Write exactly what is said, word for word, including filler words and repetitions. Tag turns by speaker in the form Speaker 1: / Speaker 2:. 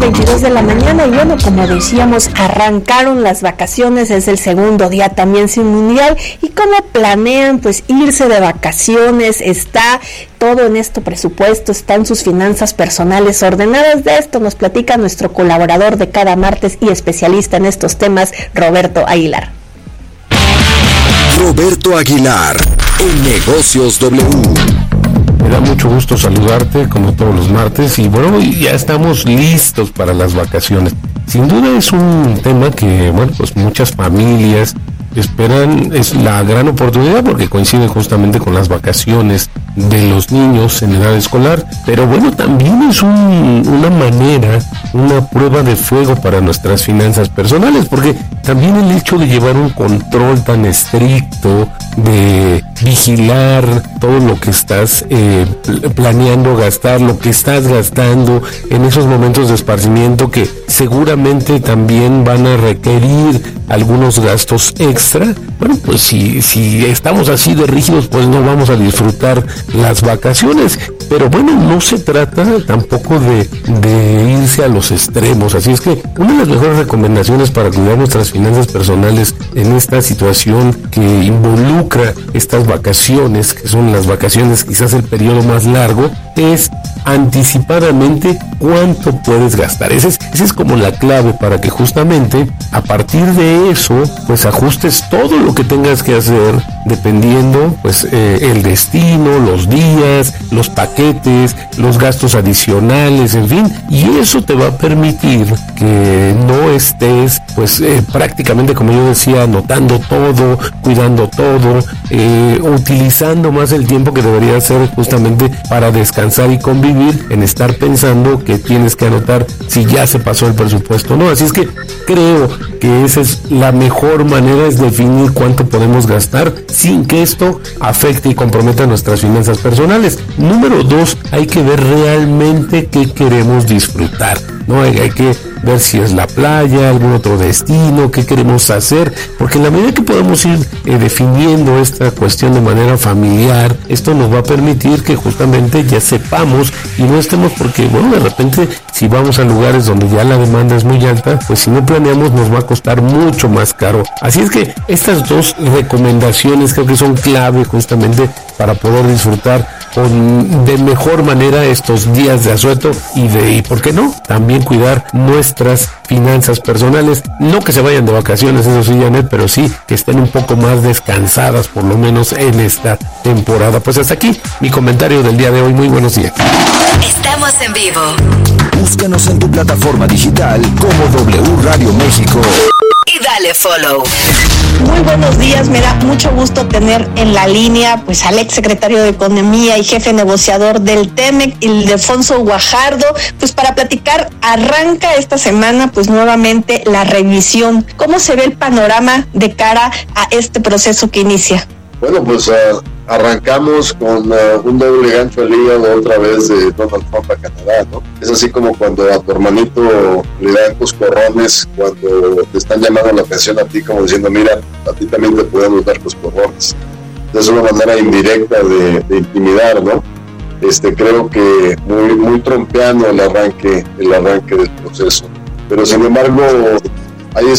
Speaker 1: veintidós de la mañana y bueno, como decíamos, arrancaron las vacaciones, es el segundo día también sin mundial. ¿Y cómo planean pues irse de vacaciones? ¿Está todo en este presupuesto? ¿Están sus finanzas personales ordenadas? De esto nos platica nuestro colaborador de cada martes y especialista en estos temas, Roberto Aguilar.
Speaker 2: Roberto Aguilar, en Negocios W.
Speaker 3: Me da mucho gusto saludarte como todos los martes y bueno, ya estamos listos para las vacaciones. Sin duda es un tema que, bueno, pues muchas familias esperan, es la gran oportunidad porque coincide justamente con las vacaciones de los niños en edad escolar, pero bueno, también es un, una manera, una prueba de fuego para nuestras finanzas personales, porque también el hecho de llevar un control tan estricto, de vigilar todo lo que estás eh, planeando gastar, lo que estás gastando en esos momentos de esparcimiento que seguramente también van a requerir algunos gastos extra. Bueno, pues si, si estamos así de rígidos, pues no vamos a disfrutar las vacaciones. Pero bueno, no se trata tampoco de, de irse a los extremos. Así es que una de las mejores recomendaciones para cuidar nuestras finanzas personales en esta situación que involucra estas vacaciones, que son las vacaciones quizás el periodo más largo, es anticipadamente cuánto puedes gastar. Esa es, esa es como la clave para que justamente a partir de eso pues ajustes todo lo que tengas que hacer dependiendo pues eh, el destino, los días, los paquetes, los gastos adicionales, en fin, y eso te va a permitir que no estés pues eh, prácticamente, como yo decía, anotando todo, cuidando todo, eh, utilizando más el tiempo que debería ser justamente para descansar y convivir, en estar pensando que tienes que anotar si ya se pasó el presupuesto, ¿no? Así es que creo que esa es la mejor manera, es definir cuánto podemos gastar sin que esto afecte y comprometa nuestras finanzas personales. Número dos, hay que ver realmente qué queremos disfrutar, ¿no? Hay, hay que ver si es la playa, algún otro destino, qué queremos hacer, porque en la medida que podamos ir eh, definiendo esta cuestión de manera familiar, esto nos va a permitir que justamente ya sepamos y no estemos, porque bueno, de repente si vamos a lugares donde ya la demanda es muy alta, pues si no planeamos nos va a costar mucho más caro. Así es que estas dos recomendaciones creo que son clave justamente para poder disfrutar con, de mejor manera estos días de asueto y de, y por qué no, también cuidar nuestras finanzas personales. No que se vayan de vacaciones, eso sí, Janet, pero sí que estén un poco más descansadas, por lo menos en esta temporada. Pues hasta aquí mi comentario del día de hoy. Muy buenos días.
Speaker 2: Estamos en vivo. Búscanos en tu plataforma digital como W Radio México. Y dale follow.
Speaker 1: Muy buenos días, me da mucho gusto tener en la línea pues al ex secretario de Economía y jefe negociador del TEMEC, Ildefonso Guajardo, pues para platicar. Arranca esta semana pues nuevamente la revisión. ¿Cómo se ve el panorama de cara a este proceso que inicia?
Speaker 4: Bueno, pues uh, arrancamos con uh, un doble gancho al hígado otra vez de Donald Trump a Canadá, ¿no? Es así como cuando a tu hermanito le dan coscorrones, cuando te están llamando la atención a ti, como diciendo, mira, a ti también te podemos dar coscorrones. Es una manera indirecta de, de intimidar, ¿no? Este, creo que muy, muy trompeano el arranque, el arranque del proceso. Pero sin embargo,